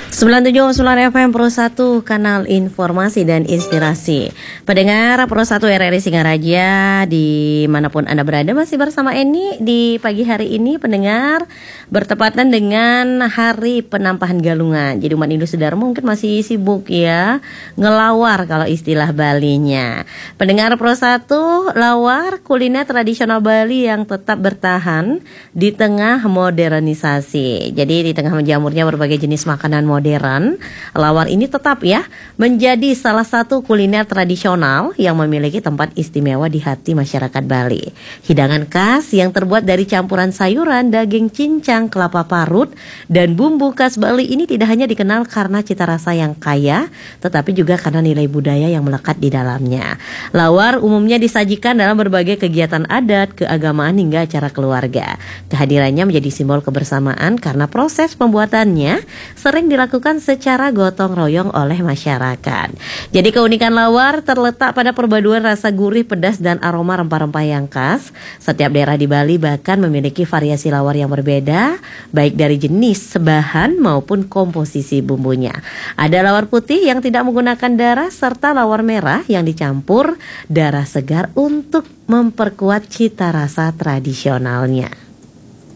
97,9 FM Pro 1, kanal informasi dan inspirasi. Pendengar Pro 1 RRI Singaraja, dimanapun Anda berada, masih bersama Eni di pagi hari ini. Pendengar, bertepatan dengan Hari Penampahan Galungan. Jadi umat Hindu Saudara mungkin masih sibuk ya, ngelawar kalau istilah Balinya. Pendengar Pro 1, lawar kuliner tradisional Bali yang tetap bertahan di tengah modernisasi. Jadi di tengah menjamurnya berbagai jenis makanan modern, lawar ini tetap ya menjadi salah satu kuliner tradisional yang memiliki tempat istimewa di hati masyarakat Bali. Hidangan khas yang terbuat dari campuran sayuran, daging cincang, kelapa parut, dan bumbu khas Bali ini tidak hanya dikenal karena cita rasa yang kaya, tetapi juga karena nilai budaya yang melekat di dalamnya. Lawar umumnya disajikan dalam berbagai kegiatan adat, keagamaan, hingga acara keluarga. Kehadirannya menjadi simbol kebersamaan karena proses pembuatannya sering dilakukan secara gotong royong oleh masyarakat. Jadi keunikan lawar terletak pada perpaduan rasa gurih, pedas, dan aroma rempah-rempah yang khas. Setiap daerah di Bali bahkan memiliki variasi lawar yang berbeda, baik dari jenis, bahan, maupun komposisi bumbunya. Ada lawar putih yang tidak menggunakan darah, serta lawar merah yang dicampur darah segar untuk memperkuat cita rasa tradisionalnya.